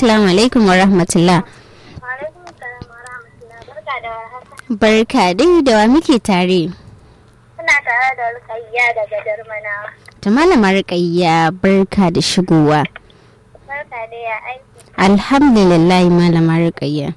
assalamu alaikum wa rahmatullah. Barka dai, da wa muke tare? Ina tare da Rukayya daga Darmanawa. Ta malama Rukayya, barka da shigowa. Barka da ya aiki. Alhamdulillah malama Rukayya.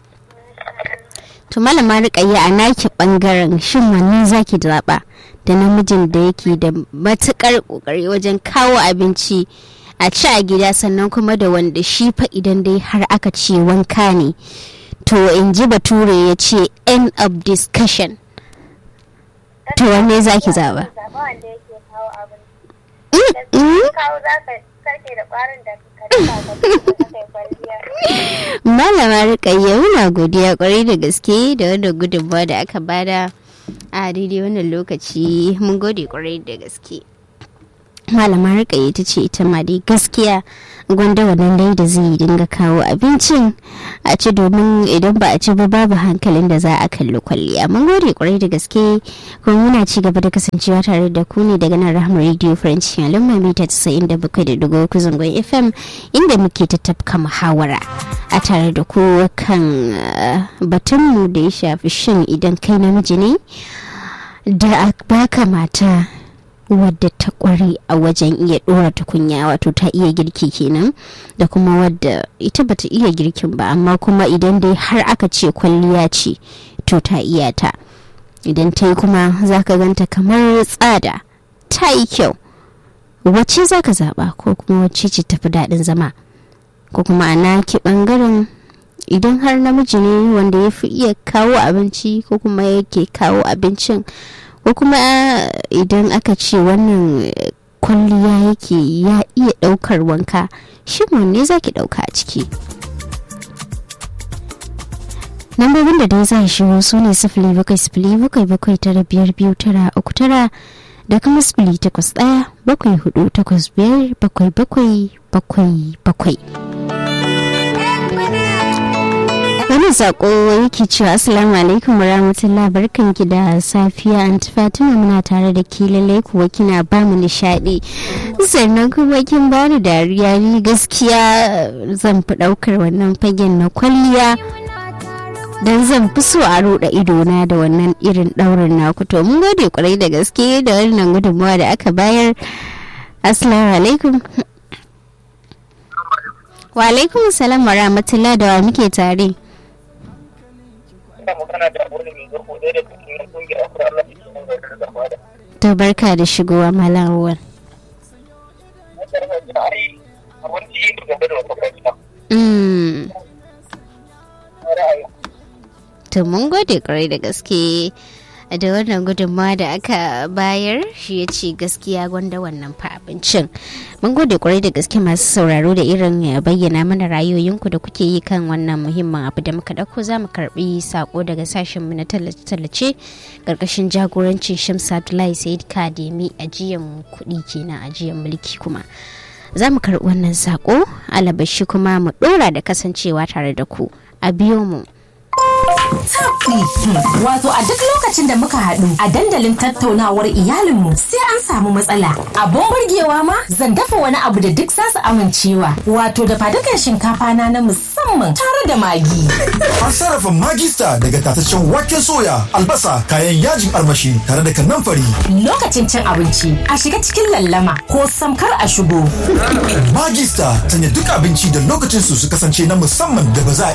To malama Rukayya, a naki bangaren shin wanne zaki zaba da namijin da yake da matukar kokari wajen kawo abinci a ci a gida, sannan kuma da wanda shi fa idan dai har aka ce wanka ne to in ji bature ya ce end of discussion, to wanne zaki zaba? Wanda yake kawo abinci. Kawo za ka karke da kwarin da ka kai kwalliya. Malama Rukayya, muna godiya kwarai da gaske da wannan gudunmawa da aka bada a daidai wannan lokaci. Mun gode kwarai da gaske. Malama Rukayya ta ce ita ma dai gaskiya gwanda wannan dai da zai dinga kawo abincin a ci, domin idan ba a ci ba babu hankalin da za a kalli kwalliya. Mun gode kwarai da gaske, kuma muna ci gaba da kasancewa tare da ku ne daga nan Rahama Radio French al'umma mita 97.3 zangon FM, inda muke tattafka muhawara a tare da ku kan batunmu da ya shafi shin idan kai namiji ne da baka mata wadda ta kware a wajen iya dora tukunya, wato ta iya girki kenan, da kuma wadda ita bata iya girkin ba amma kuma idan dai har aka ce kwalliya ce to ta iya ta, idan ta yi kuma zaka ganta kamar tsada, ta yi kyau. Wacce zaka zaba, ko kuma wacce ce tafi daɗin zama? Ko kuma a naki bangaren idan har namiji ne wanda ya fi iya kawo abinci ko kuma yake kawo abincin, ko kuma idan aka ce wannan kwalliya yake ya iya daukar wanka, shin wanne zaki dauka a ciki? Lambobin da dai za shigo su ne 0707795239 da kuma 0817485777. Wani sako yake cewa assalamu alaikum warahmatullahi, barkanki da safiya Aunty Fatima, muna tare da ki, lalle kuwa kina ba mu nishadi sannan kuma kin ba ni dariya. Ni gaskiya zan fi daukar wannan fagen na kwalliya dan zan fi so a roda idona da wannan irin daurin naku. To mun gode kwarai da gaske da wannan gudunmawa da aka bayar. Assalamu alaikum. Wa alaikum salam wa rahmatullahi, da wa muke tare? To barka da shigowa malawar. To mun gode kwarai da gaske da wannan gudunmawa da aka bayar. Shi ya ce gaskiya gwanda wannan fa abincin. Mun gode kwarai da gaske masu sauraro da irin bayyana mana ra'ayoyinku da kuke yi kan wannan muhimmin abu da muka dauko. Za mu karbi sako daga sashenmu na tallace-tallace karkashin jagorancin Shamsu Abdullahi Said Kademi, ajiyan kuɗi kenan, ajiyan mulki kuma. Za mu karbi wannan sako, alabashi kuma mu dora da kasancewa tare da ku. A biyo mu. Wato a duk lokacin da muka haɗu a dandalin tattaunawar iyalinmu sai an samu matsala. Abun burgewa ma zan dafa wani abu da duk zasu amincewa. Wato da fadukan shinkafa na musamman tare da magi. An sarrafa Magista daga tataccen waken soya, albasa, kayan yajin armashi tare da kanamfari. Lokacin cin abinci a shiga cikin lallama ko samkar a shigo. Magista sanya duk abinci da lokacin su kasance na musamman da ba za a